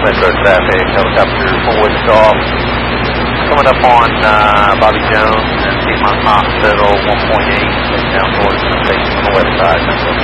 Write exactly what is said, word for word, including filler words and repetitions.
Metro traffic, helicopter forward stop. Coming up on uh, Bobby Jones and Piedmont Hospital, one point eight, down towards the station on the west side.